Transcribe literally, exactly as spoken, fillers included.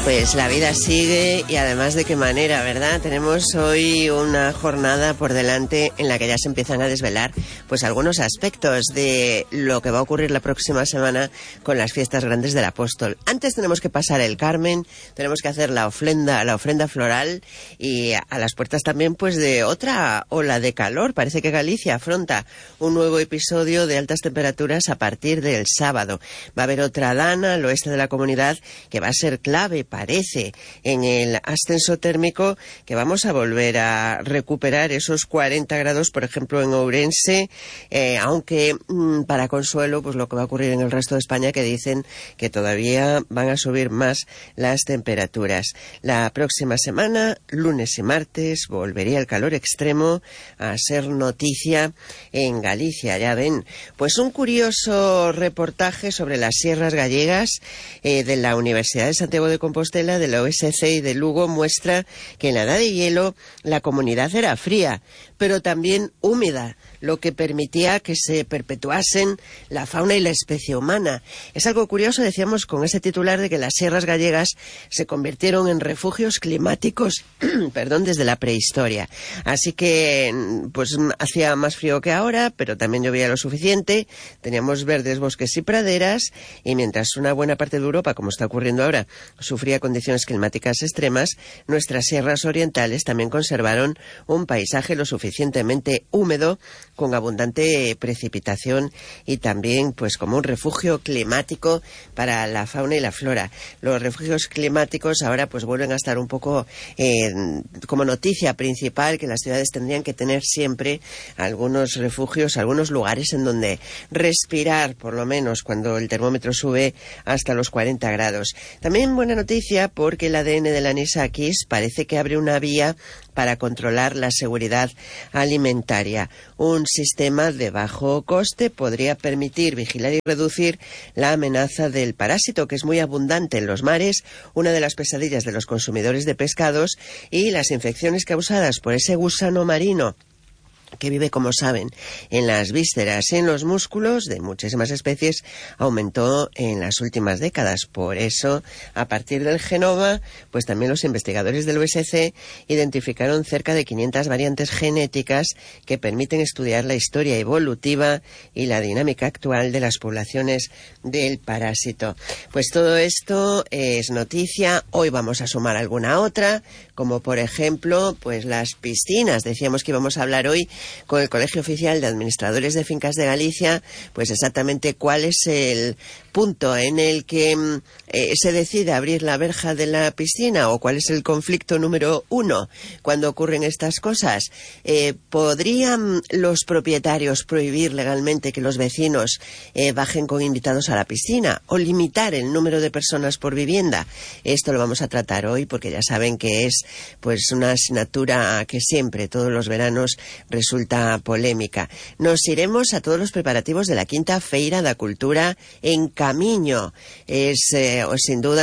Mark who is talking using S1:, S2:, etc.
S1: Pues la vida sigue y además de qué manera, ¿verdad? Tenemos hoy una jornada por delante en la que ya se empiezan a desvelar pues algunos aspectos de lo que va a ocurrir la próxima semana con las fiestas grandes del Apóstol. Antes tenemos que pasar el Carmen, tenemos que hacer la ofrenda, la ofrenda floral y a las puertas también pues de otra ola de calor. Parece que Galicia afronta un nuevo episodio de altas temperaturas a partir del sábado. Va a haber otra dana al oeste de la comunidad que va a ser clave, parece, en el ascenso térmico, que vamos a volver a recuperar esos cuarenta grados, por ejemplo, en Ourense, eh, aunque mmm, para consuelo, pues lo que va a ocurrir en el resto de España, que dicen que todavía van a subir más las temperaturas. La próxima semana, lunes y martes, volvería el calor extremo a ser noticia en Galicia, ya ven. Pues un curioso reportaje sobre las sierras gallegas eh, de la Universidad de Santiago de Compostela, de la O S C y de Lugo muestra que en la edad de hielo la comunidad era fría, pero también húmeda, lo que permitía que se perpetuasen la fauna y la especie humana. Es algo curioso, decíamos, con ese titular de que las sierras gallegas se convirtieron en refugios climáticos perdón, desde la prehistoria. Así que, pues, hacía más frío que ahora, pero también llovía lo suficiente, teníamos verdes bosques y praderas, y mientras una buena parte de Europa, como está ocurriendo ahora, sufría condiciones climáticas extremas, nuestras sierras orientales también conservaron un paisaje lo suficientemente húmedo, con abundante precipitación y también pues como un refugio climático para la fauna y la flora. Los refugios climáticos ahora pues vuelven a estar un poco eh, como noticia principal, que las ciudades tendrían que tener siempre algunos refugios, algunos lugares en donde respirar, por lo menos cuando el termómetro sube hasta los cuarenta grados. También buena noticia porque el A D N del anisakis parece que abre una vía para controlar la seguridad alimentaria. Un sistema de bajo coste podría permitir vigilar y reducir la amenaza del parásito, que es muy abundante en los mares, una de las pesadillas de los consumidores de pescados, y las infecciones causadas por ese gusano marino que vive, como saben, en las vísceras y en los músculos de muchísimas especies, aumentó en las últimas décadas. Por eso, a partir del genoma, pues también los investigadores del O S C identificaron cerca de quinientas variantes genéticas que permiten estudiar la historia evolutiva y la dinámica actual de las poblaciones del parásito. Pues todo esto es noticia. Hoy vamos a sumar alguna otra, como por ejemplo, pues las piscinas. Decíamos que íbamos a hablar hoy con el Colegio Oficial de Administradores de Fincas de Galicia, pues exactamente cuál es el punto en el que eh, se decide abrir la verja de la piscina, o cuál es el conflicto número uno cuando ocurren estas cosas. Eh, ¿Podrían los propietarios prohibir legalmente que los vecinos eh, bajen con invitados a la piscina, o limitar el número de personas por vivienda? Esto lo vamos a tratar hoy porque ya saben que es pues una asignatura que siempre, todos los veranos, resulta polémica. Nos iremos a todos los preparativos de la quinta Feira da Cultura en Camiño. Es, eh, sin duda,